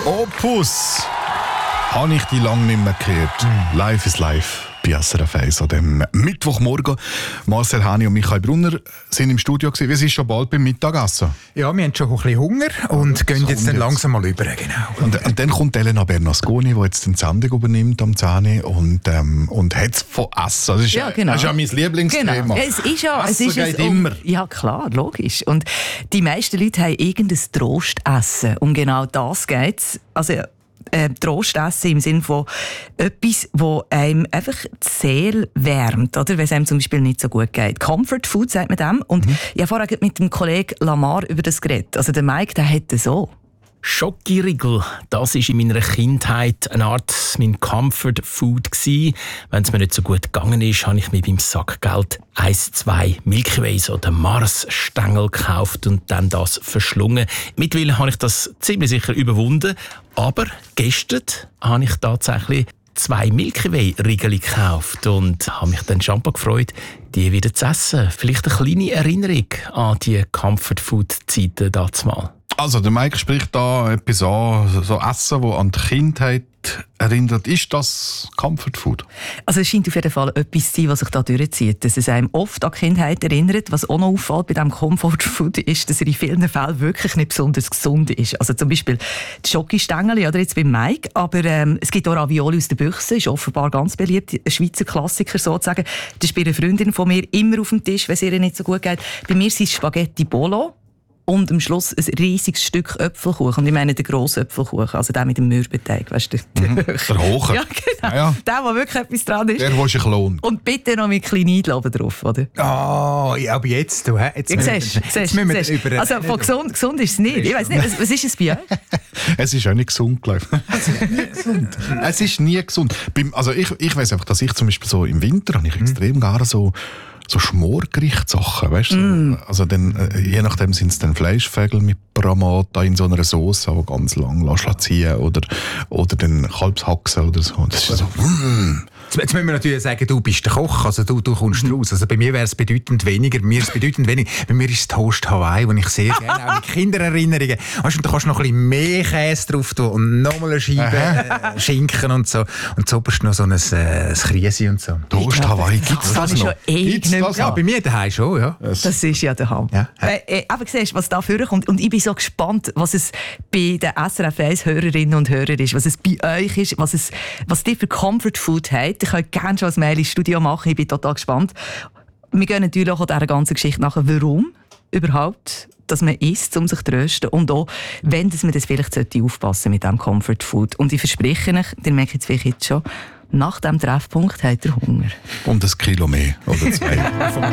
Opus. Habe ich die lange nicht mehr gehört. Live is live bei SRF 1 an dem Mittwochmorgen. Marcel Hani und Michael Brunner sind im Studio gewesen. Wir sind schon bald beim Mittagessen. Ja, wir haben schon ein bisschen Hunger und gehen jetzt dann langsam mal über. Genau. Und dann kommt Elena Bernasconi, die jetzt die Sendung übernimmt am 10 und hat es von Essen. Das ist ja mein Lieblingsthema. Genau. Es ist geht immer. Ja klar, logisch. Und die meisten Leute haben irgendein Trostessen. Um genau das geht es. Also Trostessen im Sinne von etwas, das einem einfach die Seele wärmt, oder? Wenn es einem zum Beispiel nicht so gut geht. Comfort Food sagt man dem. Und ich habe vorher mit dem Kollegen Lamar über das geredet. Also der Mike, der hätte so. Schokoriegel, das war in meiner Kindheit eine Art mein Comfort Food gsi. Wenn es mir nicht so gut gegangen ist, habe ich mir beim Sackgeld 1-2 Milky Ways oder Mars-Stängel gekauft und dann das verschlungen. Mittlerweile habe ich das ziemlich sicher überwunden, aber gestern habe ich tatsächlich 2 Milky Way-Riegel gekauft und habe mich dann schon gefreut, die wieder zu essen. Vielleicht eine kleine Erinnerung an die Comfort Food-Zeiten damals. Also, der Mike spricht da etwas an, so Essen, das an die Kindheit erinnert. Ist das Comfort Food? Also es scheint auf jeden Fall etwas zu sein, was sich da durchzieht. Dass es einem oft an die Kindheit erinnert. Was auch noch auffällt bei diesem Comfort Food ist, dass er in vielen Fällen wirklich nicht besonders gesund ist. Also zum Beispiel die Schokistängel, oder jetzt beim Mike. Aber es gibt auch Ravioli aus der Büchse, ist offenbar ganz beliebt. Ein Schweizer Klassiker sozusagen. Das ist bei einer Freundin von mir immer auf dem Tisch, wenn es ihr nicht so gut geht. Bei mir sind es Spaghetti Bolo. Und am Schluss ein riesiges Stück Äpfelkuchen. Und ich meine den grossen Äpfelkuchen, also der mit dem Mürbeteig. Weißt du, der hohe. Ja, genau. Ja. Der, wo wirklich etwas dran ist. Der, der sich lohnt. Und bitte noch mit kleinen Eidl drauf, oder? Oh, ja, aber jetzt müssen wir über... Also von gesund ist es nicht. Ich weiss nicht, was ist es bei euch? Es ist auch nicht gesund, glaube ich. Es ist nie gesund. Also ich weiss einfach, dass ich zum Beispiel so im Winter habe ich extrem gerne so Schmorgerichtssachen, weißt du? Also dann, je nachdem sind es dann Fleischfägel mit Bramata in so einer Sauce, die ganz lang ziehen oder dann Kalbshaxen oder so. Das ist so. Jetzt müssen wir natürlich sagen, du bist der Koch, also du kommst raus. Also bei mir wäre es bedeutend weniger. Bei mir ist es Toast Hawaii, den ich sehr gerne auch mit Kindererinnerungen. Weißt du, da kannst du noch ein bisschen mehr Käse drauf tun und nochmal eine Scheibe Schinken und so. Und so oberst noch so ein Kriesi und so. Toast Hawaii, gibt es das noch? Ja, bei mir daheim schon, ja. Das ist ja der Hammer. Ja. Aber siehst du, was da vorkommt? Und ich bin so gespannt, was es bei den SRF 1 Hörerinnen und Hörern ist, was es bei euch ist, was die für Comfort Food habt. Ich könnte gerne schon ein Mail ins Studio machen, ich bin total gespannt. Wir gehen natürlich auch dieser ganzen Geschichte nachher, warum überhaupt, dass man isst, um sich zu trösten und auch, wenn man das vielleicht aufpassen mit diesem Comfort Food. Und ich verspreche euch, ihr merkt es vielleicht jetzt schon, nach diesem Treffpunkt habt ihr Hunger. Und 1 Kilo mehr oder 2.